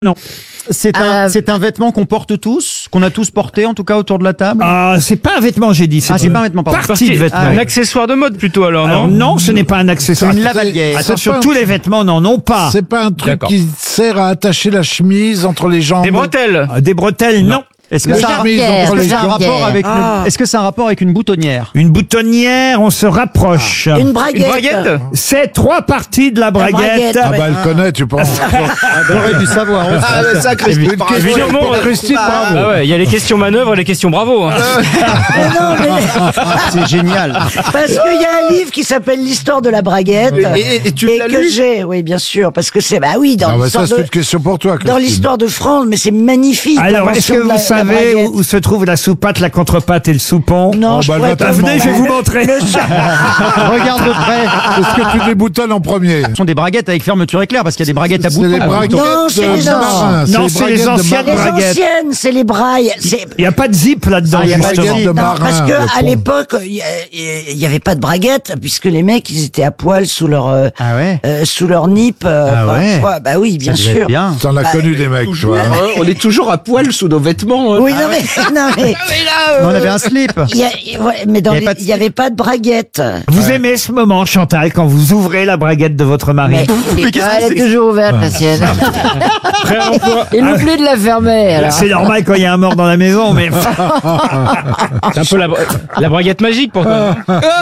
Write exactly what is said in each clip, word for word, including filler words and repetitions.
Non. C'est un, Euh, c'est un vêtement qu'on porte tous, qu'on a tous porté, en tout cas autour de la table. Ah, c'est pas un vêtement, j'ai dit. Ah, c'est une pas un vêtement, pardon. partie de vêtement. Ah, Un accessoire de mode plutôt alors, Alors, non non, ce n'est pas un accessoire. C'est une lavalière. Attention, C'est pas- tous les vêtements n'en ont pas. C'est pas un truc D'accord. qui sert à attacher la chemise entre les jambes. Des bretelles. Euh, Des bretelles, non. Est-ce que La ça a, chemise Jarguère, entre est-ce que les ça a un jambes. rapport avec Ah. le- est-ce que ça a un rapport avec une boutonnière? Une boutonnière, on se rapproche. Une Une braguette. braguette. C'est trois parties de la braguette. braguette, Ah bah elle connaît, tu penses. J'aurais dû savoir. aussi. Ah, mais ça, Christine, Une bravo. question Évidemment, pour euh, Christine, bravo. Ah ouais, il y a les questions manœuvres et les questions bravo. hein. Mais non, mais C'est génial. parce qu'il y a un livre qui s'appelle l'Histoire de la braguette. Et- et- et tu l'as que lu j'ai, oui, bien sûr, parce que c'est, bah oui, dans Ah bah ça l'histoire c'est de, une question pour toi, dans Christine. l'histoire de France, mais c'est magnifique. Alors, est-ce l'invention que de vous la- la savez braguette. où, où se trouve la soupate, la contrepatte et le soupon? Non, Oh, je bah, pourrais le pas Ah, vêtement. venez, je vais vous montrer. Regarde de près. Est-ce que tu déboutonnes en premier? Ce sont des braguettes avec fermeture éclairs parce qu'il y a des braguettes à C'est boutons. les braguettes Non, c'est de les marin. Non, c'est les braguettes de anciennes marin. Les braguettes. anciennes, c'est les brailles. C'est, Il n'y a pas de zip là-dedans, Ah, il y a pas de justement. Braguettes de non, marin. parce que le à fond. l'époque, il y, a- il y avait pas de braguettes, puisque les mecs, ils étaient à poil sous leur, euh, Ah ouais. euh, sous leur nip. euh, Ah ouais. parfois. Bah oui, bien Ça devait être sûr. Bien. T'en as connu des mecs, Toujours, toi. hein, on est toujours à poil sous nos vêtements. hein. Oui, non mais, non mais, On avait un slip. il y a- ouais, mais dans Il y avait les- pas de il y avait pas de braguettes. Vous aimez ce moment, Chantal, quand vous ouvrez la braguette de votre mari? Mais, qu'est-ce Elle que est c'est toujours ouverte, la sienne. Prêt à l'emploi. Il oublie de la fermer, alors. C'est normal quand il y a un mort dans la maison, mais C'est un peu la, bra- la braguette magique pour toi.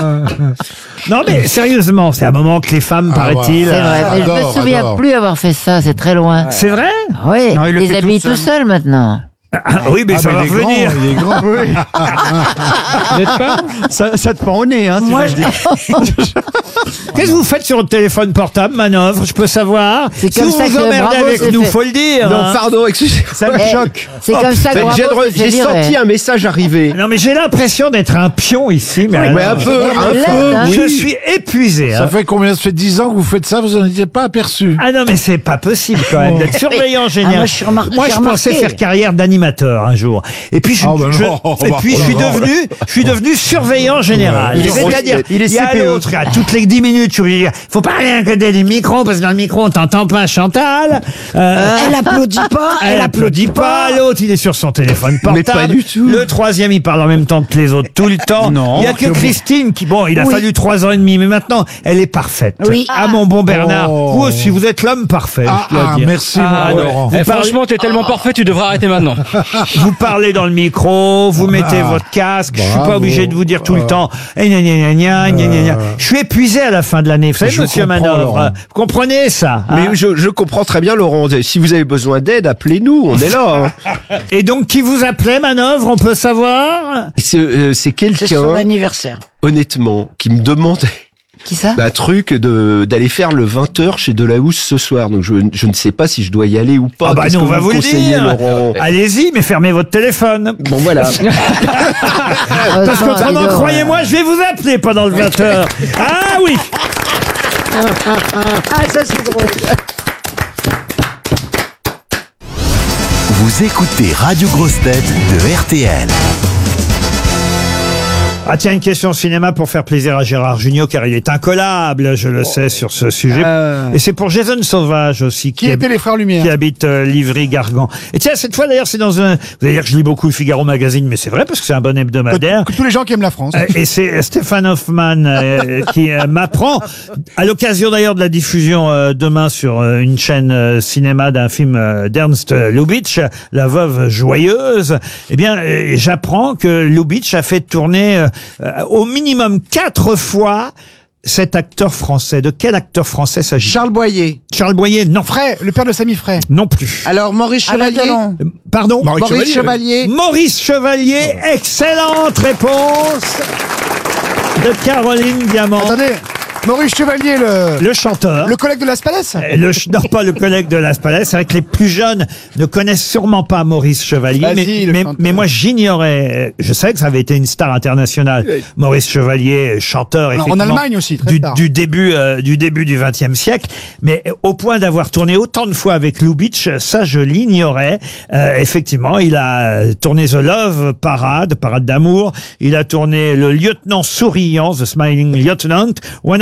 non, mais sérieusement, c'est un moment que les femmes, Ah, paraît-il. C'est vrai, mais je me Adore, souviens adore. plus avoir fait ça, c'est très loin. C'est vrai? Oui, Non, il le ils fait habillent tout tout seul. seuls maintenant. Ah, oui, mais Ah, ça mais va il est grand, revenir. il est grand. Vous n'êtes pas Ça, ça te pend au nez, hein. si Moi, je je- dis. Qu'est-ce que vous faites sur votre téléphone portable, Manœuvre? Je peux savoir. C'est Si comme vous ça vous que le emmerdez bravo avec s'est nous, fait. faut le dire. Non, hein. pardon, excusez-moi. Ça me Eh, choque. C'est comme ça que J'ai Bravo re- s'est fait j'ai virer. senti un message arriver. Non, mais j'ai l'impression d'être un pion ici, mais Ouais, alors, un peu, un L'aide, peu. hein. je suis épuisé. Ça hein. fait combien? Ça fait dix ans que vous faites ça, vous en étiez pas aperçu. Ah non, mais c'est pas possible quand même d'être surveillant général. Ah, moi, je suis remar- Moi, j'ai je pensais remarqué. faire carrière d'animateur un jour. Et puis, je, Ah, bah je- non, et bah, puis, je oh suis là là. devenu, je suis devenu surveillant général. Il est- C'est-à-dire, il est il y a C P E. l'autre, à toutes les dix minutes, je lui dis, faut pas rien que des micros, parce que dans le micro, on t'entend pas, Chantal. Euh, Elle applaudit pas. Elle applaudit pas, l'autre il est sur son téléphone portable. Mais pas du tout. Le troisième il parle en même temps que les autres tout le temps. Non, il y a que Christine qui, bon, il a Oui. fallu trois ans et demi, mais maintenant elle est parfaite. Oui. Ah mon bon Bernard, Oh. vous aussi vous êtes l'homme parfait. Ah, je dois ah, dire. merci, Ah, mon ouais. Laurent. Vous, Eh, parlez, franchement, t'es tellement parfait, tu devrais arrêter maintenant. vous parlez dans le micro, vous mettez Ah. votre casque. Je suis Bravo. pas obligé de vous dire tout le temps. Eh, gna, gna, gna, gna, gna, gna, gna. Je suis épuisé à la fin de l'année. Vous savez, Je Monsieur comprends, Manœuvre, Laurent. vous comprenez ça hein? Mais je, je comprends très bien, Laurent. Si vous avez besoin d'aide, appelez-nous, on est là. hein. Et donc qui vous appelait Manœuvre, on peut savoir? C'est euh, c'est C'est son quelqu'un, anniversaire. honnêtement, qui me demandait Qui ça? un truc de d'aller faire le vingt heures chez Delahousse ce soir. Donc je, je ne sais pas si je dois y aller ou pas. Ah bah Qu'est-ce nous, que on va vous le conseillez, dire. Laurent Allez-y, mais fermez votre téléphone. Bon voilà. Parce Heureusement, qu'autrement, dis donc. croyez-moi, je vais vous appeler pendant le vingt heures. Ah oui. Ah, ça c'est drôle. Vous écoutez Radio Grosse Tête de R T L. Ah tiens, une question cinéma pour faire plaisir à Gérard Jugnot, car il est incollable, je le sais, sur ce sujet. Euh. Et c'est pour Jason Sauvage aussi, qui, Qui étaient les frères Lumière? qui habite euh, Livry-Gargan. Et tiens, cette fois d'ailleurs, c'est dans un... Vous allez dire que je lis beaucoup le Figaro Magazine, mais c'est vrai, parce que c'est un bon hebdomadaire. Que tous les gens qui aiment la France. Euh, Et c'est Stéphane Hoffman euh, qui euh, m'apprend, à l'occasion d'ailleurs de la diffusion euh, demain sur euh, une chaîne euh, cinéma d'un film euh, d'Ernst Lubitsch, La Veuve Joyeuse, eh bien, euh, j'apprends que Lubitsch a fait tourner euh, euh, au minimum quatre fois cet acteur français. De quel acteur français s'agit-il? Charles Boyer. Charles Boyer, non. Frère, le père de Samy Frey. Non plus. Alors, Maurice Alain Chevalier. Delon. Euh, Pardon? Maurice Chevalier. Maurice Chevalier, excellente réponse de Caroline Diamant. Attendez. Maurice Chevalier, le, Le chanteur. le collègue de Las Palais. Euh, Le, ch- non, pas le collègue de Las Palais. C'est vrai que les plus jeunes ne connaissent sûrement pas Maurice Chevalier. Vas-y, mais, le mais, chanteur. mais moi, j'ignorais. Je sais que ça avait été une star internationale. Maurice Chevalier, chanteur, Alors, en effectivement. Allemagne aussi, très du, star. du début, euh, du début du vingtième siècle. Mais euh, au point d'avoir tourné autant de fois avec Lubitsch, ça, je l'ignorais. Euh, effectivement, il a euh, tourné The Love Parade, Parade d'amour. Il a tourné Le Lieutenant Souriant, The Smiling Lieutenant. Ou, on a-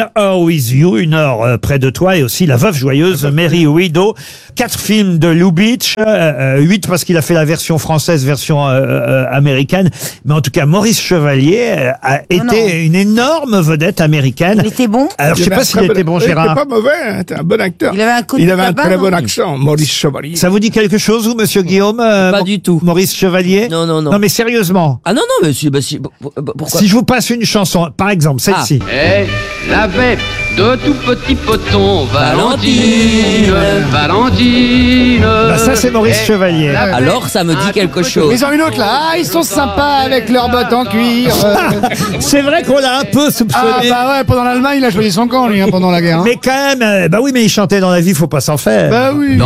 Where Are You, Une heure euh, près de toi, et aussi La Veuve Joyeuse, Mary Widow. Quatre films de Lubitsch, euh, euh, huit parce qu'il a fait la version française, version euh, euh, américaine. Mais en tout cas, Maurice Chevalier euh, a été non. une énorme vedette américaine. Il était bon. Alors, je sais pas s'il était bon, Il était Gérard. pas mauvais, hein, c'était un bon acteur. Il avait un coup de Il avait un tabac, très non bon accent, Maurice Chevalier. Ça vous dit quelque chose, vous, monsieur Guillaume euh, Pas Mo- du tout. Maurice Chevalier? Non, non, non. Non, mais sérieusement. Ah non, non, mais si, bah, si, bah, bah, pourquoi Si je vous passe une chanson, par exemple, celle-ci. Elle avait de tout petits potons, Valentine, Valentine. Bah, ça, c'est Maurice Chevalier. Alors, ça me dit quelque chose. Ils ont une autre là, ah, ils sont sympas avec leurs bottes en cuir. euh. C'est vrai qu'on l'a un peu Ah soupçonné. bah ouais, pendant l'Allemagne, il a choisi son camp, lui, hein, pendant la guerre. hein. Mais quand même, euh, bah oui, mais il chantait dans la vie, faut pas s'en faire. Bah oui.